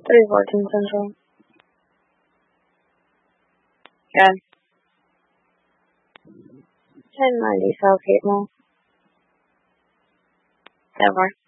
Rewarding syndrome. Yeah. And Lisa, okay, mo. Never.